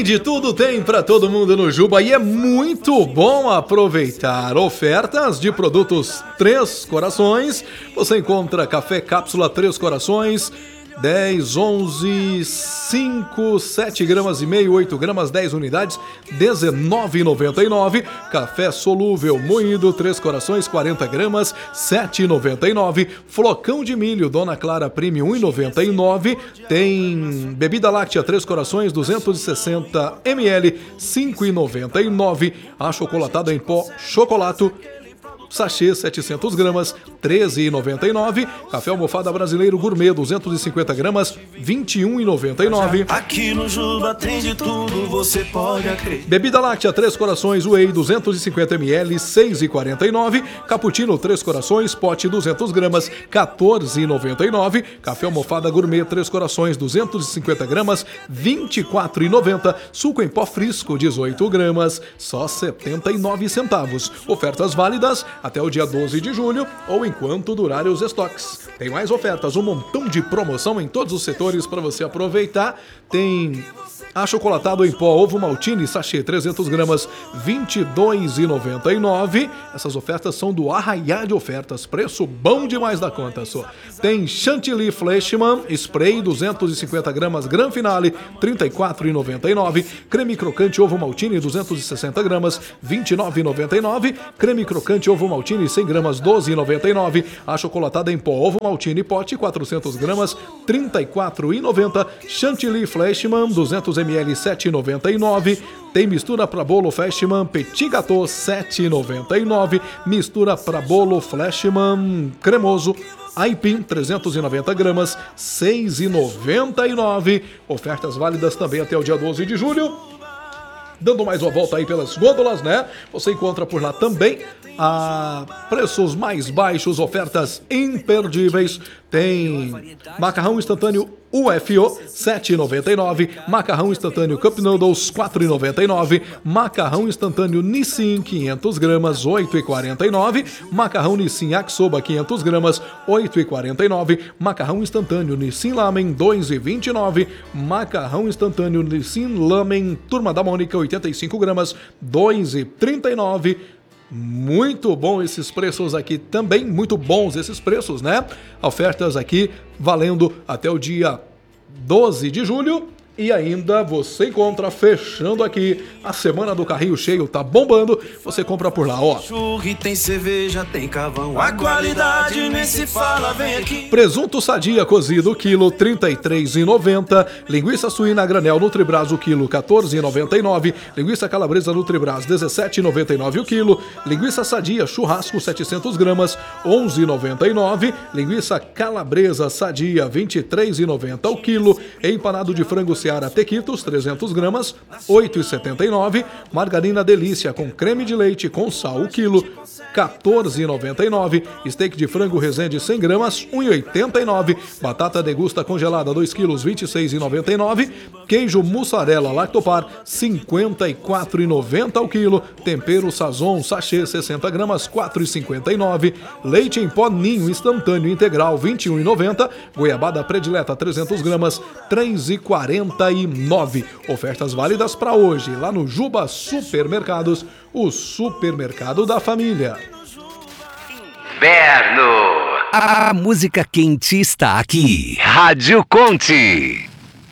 Tem de tudo, tem pra todo mundo no Juba e é muito bom aproveitar ofertas de produtos Três Corações. Você encontra café cápsula Três Corações, 10, 11, 5, 7 gramas e meio, 8 gramas, 10 unidades, R$19,99. Café solúvel moído, Três Corações, 40 gramas, R$7,99. Flocão de milho, Dona Clara Premium, R$1,99. Tem bebida láctea Três Corações, 260 ml, R$5,99. Achocolatada em pó Chocolato, sachê 700 gramas, R$13,99. Café almofada brasileiro gourmet, 250 gramas, R$21,99. Aqui no Juba tem de tudo, você pode acreditar. Bebida láctea Três Corações Whey, 250 ml, R$6,49. Cappuccino Três Corações, pote 200 gramas, R$14,99. Café almofada gourmet Três Corações, 250 gramas, R$24,90. Suco em pó frisco, 18 gramas, só 79 centavos. Ofertas válidas até o dia 12 de julho ou enquanto durarem os estoques. Tem mais ofertas, um montão de promoção em todos os setores para você aproveitar. Tem achocolatado em pó ovo maltine sachê 300 gramas, R$22,99. Essas ofertas são do Arraiá de Ofertas, preço bom demais da conta só. Tem chantilly Fleshman spray 250 gramas Gran Finale, R$34,99. Creme crocante ovo maltine 260 gramas, R$29,99. Creme crocante ovo maltine 100 gramas, R$12,99. Achocolatada em pó ovo maltine pote 400 gramas, R$34,90. Chantilly Fleshman 200 ml, R$7,99. Tem mistura para bolo Fleshman Petit Gâteau, R$7,99. Mistura para bolo Fleshman cremoso Aipim, 390 gramas, R$6,99. Ofertas válidas também até o dia 12 de julho. Dando mais uma volta aí pelas gôndolas, né? Você encontra por lá também a preços mais baixos, ofertas imperdíveis. Tem macarrão instantâneo UFO, R$7,99. Macarrão instantâneo Cup Noodles, R$4,99. Macarrão instantâneo Nissin, 500 gramas, R$8,49. Macarrão Nissin Yakisoba, 500 gramas, R$8,49. Macarrão instantâneo Nissin Lamen, R$2,29. Macarrão instantâneo Nissin Lamen Turma da Mônica, 85 gramas, R$2,39. Muito bom esses preços aqui também, muito bons esses preços, né? Ofertas aqui valendo até o dia 12 de julho. E ainda você encontra, fechando aqui, a semana do carrinho cheio, tá bombando, você compra por lá, ó. Churri, tem cerveja, tem carvão, a qualidade nem se fala, vem aqui. Presunto Sadia cozido, quilo R$33,90. Linguiça suína granel Nutribras, o quilo R$14,99. Linguiça calabresa Nutribras, R$17,99 o quilo. Linguiça Sadia churrasco 700 gramas, R$11,99. Linguiça calabresa Sadia, R$23,90 o quilo. Empanado de frango Seara Tequitos, 300 gramas, R$8,79. Margarina Delícia com creme de leite com sal, o quilo, R$14,99. Steak de frango Resende, 100 gramas, R$1,89. Batata degusta congelada, 2 quilos, R$26,99. Queijo mussarela Lactopar, R$54,90 o quilo. Tempero Sazon sachê, 60 gramas, R$4,59. Leite em pó Ninho instantâneo integral, R$21,90. Goiabada predileta, 300 gramas, R$3,49. Ofertas válidas para hoje, lá no Juba Supermercados, o supermercado da família. Inverno. A música quente está aqui. Rádio Conte.